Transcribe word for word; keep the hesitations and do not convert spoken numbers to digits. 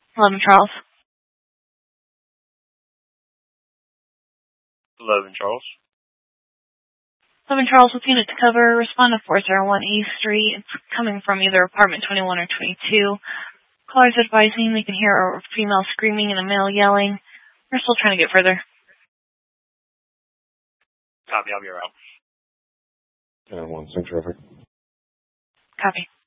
eleven Charles. eleven Charles. eleven Charles with unit to cover. Respond to four oh one East Street. It's coming from either apartment twenty-one or twenty-two. Callers advising they can hear a female screaming and a male yelling. We're still trying to get further. Copy, I'll be around. And one, six traffic. Copy.